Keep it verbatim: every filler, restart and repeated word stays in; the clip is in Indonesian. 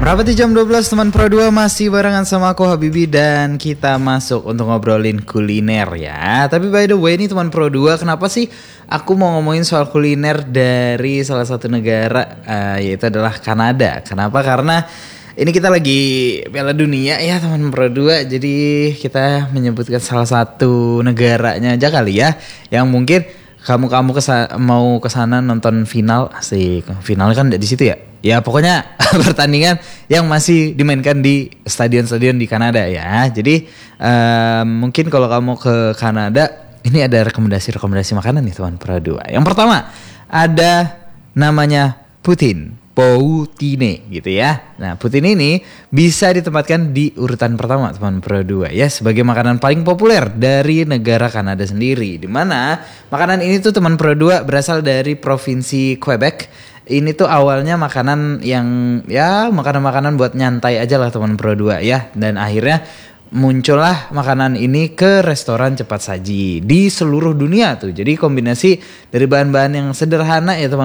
Merapati jam dua belas teman Pro dua masih barengan sama aku Habibi dan kita masuk untuk ngobrolin kuliner ya. Tapi by the way nih teman Pro dua, kenapa sih aku mau ngomongin soal kuliner dari salah satu negara uh, yaitu adalah Kanada. Kenapa? Karena ini kita lagi Piala Dunia ya teman Pro dua. Jadi kita menyebutkan salah satu negaranya aja kali ya, yang mungkin kamu-kamu kesa- mau kesana nonton final. Asik, final kan di situ ya. Ya pokoknya pertandingan yang masih dimainkan di stadion-stadion di Kanada ya. Jadi um, mungkin kalau kamu ke Kanada, ini ada rekomendasi-rekomendasi makanan nih teman Pro dua. Yang pertama ada namanya poutine, poutine gitu ya. Nah poutine ini bisa ditempatkan di urutan pertama teman Pro dua ya, sebagai makanan paling populer dari negara Kanada sendiri. Dimana makanan ini tuh teman Pro dua berasal dari provinsi Quebec. Ini tuh awalnya makanan yang ya makanan-makanan buat nyantai aja lah teman Pro dua ya. Dan akhirnya muncullah makanan ini ke restoran cepat saji di seluruh dunia tuh. Jadi kombinasi dari bahan-bahan yang sederhana ya teman